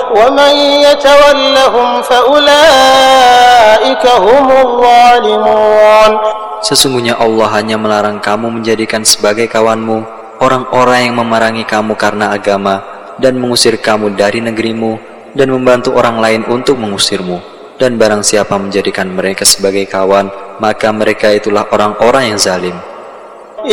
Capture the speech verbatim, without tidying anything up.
ومن يتولهم فأولئك هم الظالمون. Sesungguhnya Allah hanya melarang kamu menjadikan sebagai kawanmu orang-orang yang memerangi kamu karena agama dan mengusir kamu dari negerimu dan membantu orang lain untuk mengusirmu. Dan barang siapa menjadikan mereka sebagai kawan, maka mereka itulah orang-orang yang zalim.